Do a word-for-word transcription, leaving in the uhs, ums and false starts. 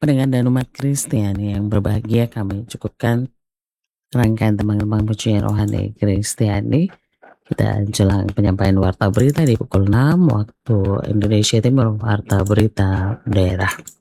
Pendengar dan umat Kristiani yang berbahagia, kami cukupkan rangkaian tembang-tembang pujian rohani Kristiani. Kita jelang penyampaian warta berita di pukul enam waktu Indonesia Timur, warta berita daerah.